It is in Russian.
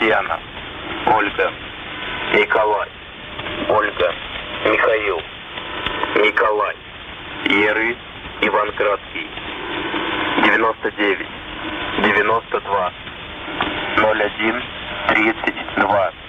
Татьяна, Ольга, Николай, Ольга, Михаил, Николай, Еры, Иван Краткий, 99, 92, 01, 32.